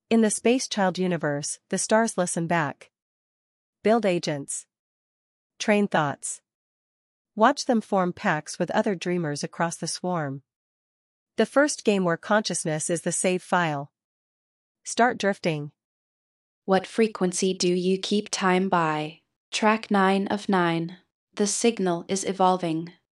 In the Space Child universe, the stars listen back. Build agents. Train thoughts. Watch them form pacts with other dreamers across the swarm. The first game where consciousness is the save file. Start drifting. What frequency do you keep time by? Track 9 of 9. The signal is evolving.